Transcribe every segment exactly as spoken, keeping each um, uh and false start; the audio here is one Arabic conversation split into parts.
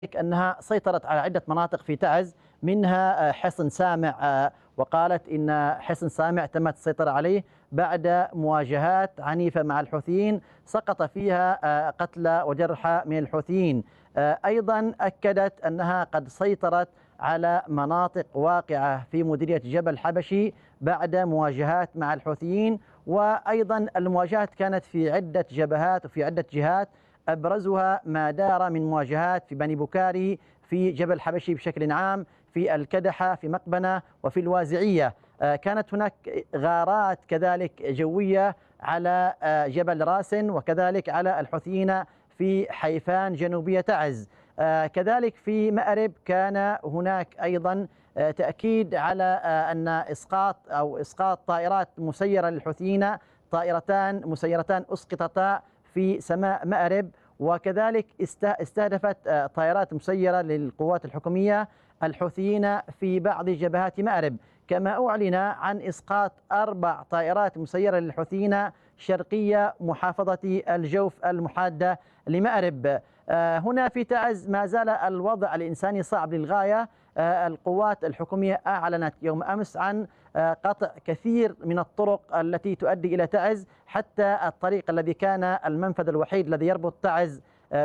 أنها سيطرت على عدة مناطق في تعز، منها حصن سامع، وقالت إن حصن سامع تمت السيطرة عليه بعد مواجهات عنيفة مع الحوثيين سقط فيها قتلى وجرحى من الحوثيين. أيضا أكدت أنها قد سيطرت على مناطق واقعة في مديرية جبل حبشي بعد مواجهات مع الحوثيين، وأيضا المواجهات كانت في عدة جبهات وفي عدة جهات، أبرزها ما دار من مواجهات في بني بكاري، في جبل حبشي بشكل عام، في الكدحة، في مقبنة، وفي الوازعية. كانت هناك غارات كذلك جوية على جبل راسن، وكذلك على الحوثيين في حيفان جنوبية تعز. كذلك في مأرب كان هناك أيضا تأكيد على أن إسقاط أو إسقاط طائرات مسيرة للحوثيين، طائرتان مسيرتان أسقطتا في سماء مأرب، وكذلك استهدفت طائرات مسيرة للقوات الحكومية الحوثيين في بعض جبهات مأرب. كما أعلن عن إسقاط أربع طائرات مسيرة للحوثيين شرقية محافظة الجوف المحادة لمأرب. هنا في تعز ما زال الوضع الإنساني صعب للغاية. القوات الحكومية أعلنت يوم أمس عن قطع كثير من الطرق التي تؤدي إلى تعز، حتى الطريق الذي كان المنفذ الوحيد الذي يربط تعز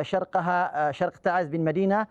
شرقها شرق تعز بالمدينة،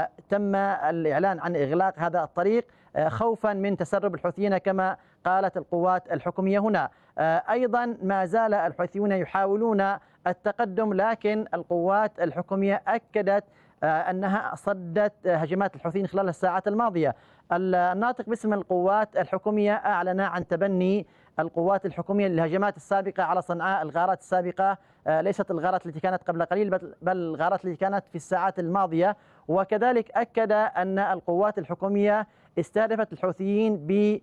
تم الإعلان عن إغلاق هذا الطريق خوفا من تسرب الحوثيين كما قالت القوات الحكومية هنا. أيضا ما زال الحوثيون يحاولون التقدم، لكن القوات الحكومية أكدت أنها صدت هجمات الحوثيين خلال الساعات الماضية. الناطق باسم القوات الحكومية أعلن عن تبني القوات الحكومية للهجمات السابقة على صنعاء، الغارات السابقة ليست الغارات التي كانت قبل قليل بل الغارات التي كانت في الساعات الماضية. وكذلك أكد أن القوات الحكومية استهدفت الحوثيين ب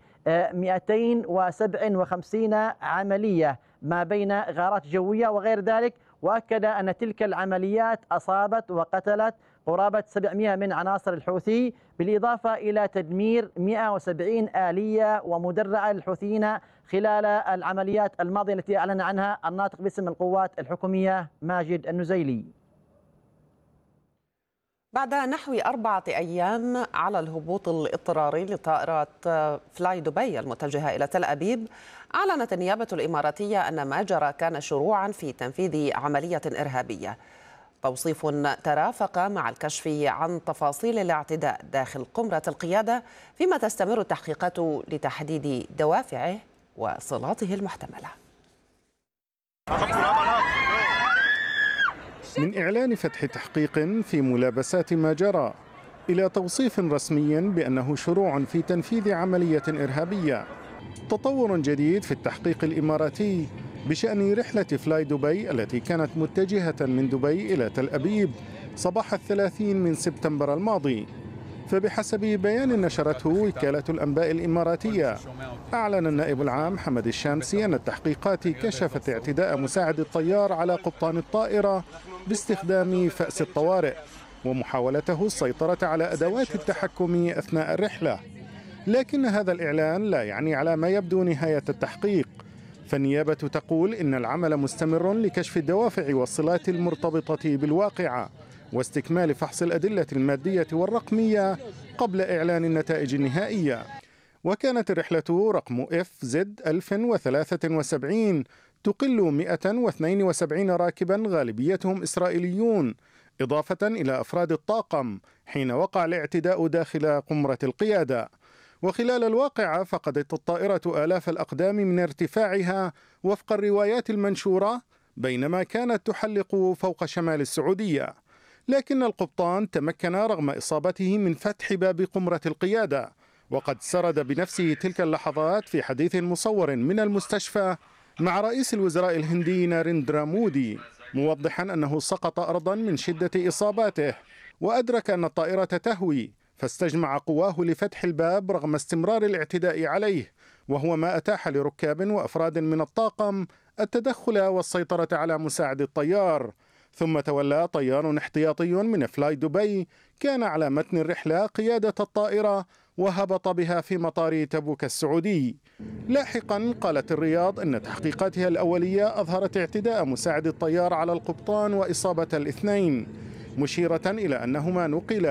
مئتين وسبعة وخمسين عملية ما بين غارات جوية وغير ذلك، وأكد أن تلك العمليات أصابت وقتلت قرابة سبعمئة من عناصر الحوثي، بالإضافة إلى تدمير مئة وسبعين آلية ومدرعة للحوثيين خلال العمليات الماضية التي أعلن عنها الناطق باسم القوات الحكومية ماجد النزيلي. بعد نحو أربعة أيام على الهبوط الاضطراري لطائرة فلاي دبي المتجهة إلى تل أبيب، أعلنت النيابة الإماراتية أن ما جرى كان شروعا في تنفيذ عملية إرهابية. توصيف ترافق مع الكشف عن تفاصيل الاعتداء داخل قمرة القيادة، فيما تستمر التحقيقات لتحديد دوافعه وصلاته المحتملة. من إعلان فتح تحقيق في ملابسات ما جرى إلى توصيف رسمي بأنه شروع في تنفيذ عملية إرهابية، تطور جديد في التحقيق الإماراتي بشأن رحلة فلاي دبي التي كانت متجهة من دبي إلى تل أبيب صباح الثلاثين من سبتمبر الماضي. فبحسب بيان نشرته وكالة الأنباء الإماراتية، أعلن النائب العام حمد الشامسي أن التحقيقات كشفت اعتداء مساعد الطيار على قبطان الطائرة باستخدام فأس الطوارئ ومحاولته السيطرة على أدوات التحكم أثناء الرحلة. لكن هذا الإعلان لا يعني على ما يبدو نهاية التحقيق، فالنيابة تقول إن العمل مستمر لكشف الدوافع والصلات المرتبطة بالواقعة واستكمال فحص الأدلة المادية والرقمية قبل إعلان النتائج النهائية. وكانت الرحلة رقم إف زد ألف وثلاثة وسبعين تقل مئة واثنين وسبعين راكبا غالبيتهم إسرائيليون، إضافة إلى أفراد الطاقم، حين وقع الاعتداء داخل قمرة القيادة. وخلال الواقعة فقدت الطائرة آلاف الأقدام من ارتفاعها وفق الروايات المنشورة بينما كانت تحلق فوق شمال السعودية. لكن القبطان تمكن رغم إصابته من فتح باب قمرة القيادة، وقد سرد بنفسه تلك اللحظات في حديث مصور من المستشفى مع رئيس الوزراء الهندي ناريندرا مودي، موضحا أنه سقط أرضا من شدة إصاباته، وأدرك أن الطائرة تهوي فاستجمع قواه لفتح الباب رغم استمرار الاعتداء عليه، وهو ما أتاح لركاب وأفراد من الطاقم التدخل والسيطرة على مساعد الطيار. ثم تولى طيار احتياطي من فلاي دبي كان على متن الرحلة قيادة الطائرة وهبط بها في مطار تبوك السعودي. لاحقا قالت الرياض أن تحقيقاتها الأولية أظهرت اعتداء مساعد الطيار على القبطان وإصابة الاثنين، مشيرة إلى أنهما نقلا